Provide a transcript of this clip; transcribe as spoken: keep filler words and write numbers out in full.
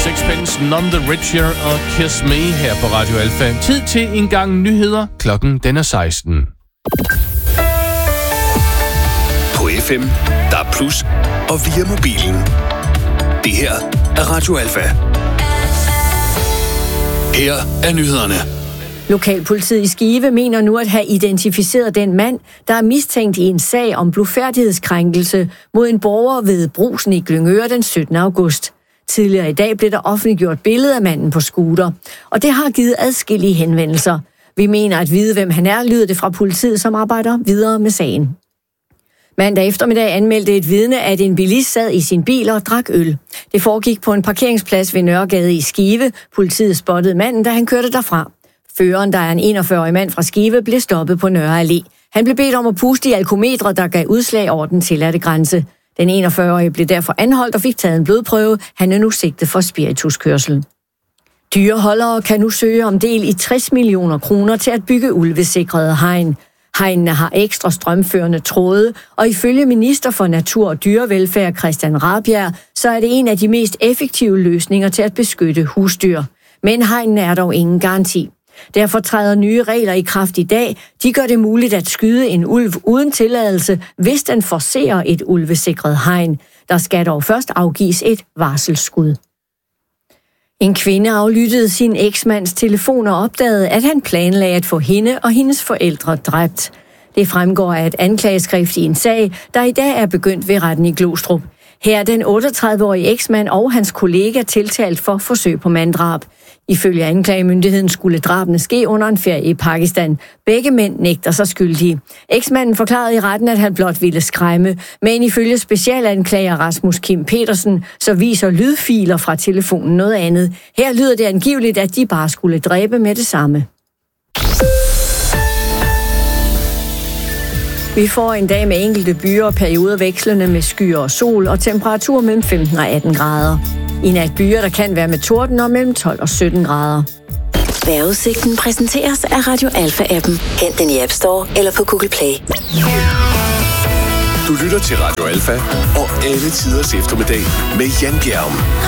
Sixpence, None the Richer og Kiss Me her på Radio Alfa. Tid til en gang nyheder. Klokken den er seksten. På F M, der er plus, og via mobilen. Det her er Radio Alfa. Her er nyhederne. Lokalpolitiet i Skive mener nu at have identificeret den mand, der er mistænkt i en sag om blufærdighedskrænkelse mod en borger ved Brugsen i Glyngøre den syttende august. Tidligere i dag blev der offentliggjort billede af manden på scooter, og det har givet adskillige henvendelser. Vi mener at vide, hvem han er, lyder det fra politiet, som arbejder videre med sagen. Mandag eftermiddag anmeldte et vidne, at en bilist sad i sin bil og drak øl. Det foregik på en parkeringsplads ved Nørregade i Skive. Politiet spottede manden, da han kørte derfra. Føreren, der er en enogfyrre-årig mand fra Skive, blev stoppet på Nørre Allé. Han blev bedt om at puste i alkometret, der gav udslag over den tilladte grænse. Den enogfyrre-årige blev derfor anholdt og fik taget en blodprøve. Han er nu sigtet for spirituskørsel. Dyreholdere kan nu søge om del i tres millioner kroner til at bygge ulvesikrede hegn. Hegnene har ekstra strømførende tråde, og ifølge minister for Natur og Dyrevelfærd Christian Rabjerg, så er det en af de mest effektive løsninger til at beskytte husdyr. Men hegnene er dog ingen garanti. Derfor træder nye regler i kraft i dag. De gør det muligt at skyde en ulv uden tilladelse, hvis den forcerer et ulvesikret hegn. Der skal dog først afgives et varselsskud. En kvinde aflyttede sin eksmands telefon og opdagede, at han planlagde at få hende og hendes forældre dræbt. Det fremgår af et anklageskrift i en sag, der i dag er begyndt ved retten i Glostrup. Her er den otteogtredive-årige eksmand og hans kollega tiltalt for forsøg på manddrab. Ifølge anklagemyndigheden skulle drabene ske under en ferie i Pakistan. Begge mænd nægter sig skyldige. Eksmanden forklarede i retten, at han blot ville skræmme, men ifølge specialanklager Rasmus Kim Petersen, så viser lydfiler fra telefonen noget andet. Her lyder det angiveligt, at de bare skulle dræbe med det samme. Vi får en dag med enkelte byer og perioder vekslende med skyer og sol og temperatur mellem femten og atten grader. I nat byer, der kan være med torden og mellem tolv og sytten grader. Vejrudsigten præsenteres af Radio Alfa-appen. Hent den i App Store eller på Google Play. Du lytter til Radio Alfa og alle tiders eftermiddag med Jan Bjerg.